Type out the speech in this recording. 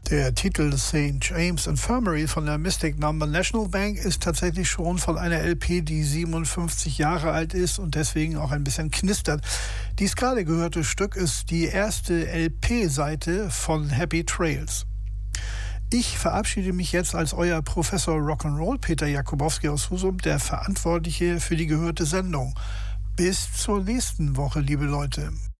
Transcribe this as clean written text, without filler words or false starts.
Der Titel St. James Infirmary von der Mystic Number National Bank ist tatsächlich schon von einer LP, die 57 Jahre alt ist und deswegen auch ein bisschen knistert. Dies gerade gehörte Stück ist die erste LP-Seite von Happy Trails. Ich verabschiede mich jetzt als euer Professor Rock'n'Roll, Peter Jakubowski aus Husum, der Verantwortliche für die gehörte Sendung. Bis zur nächsten Woche, liebe Leute.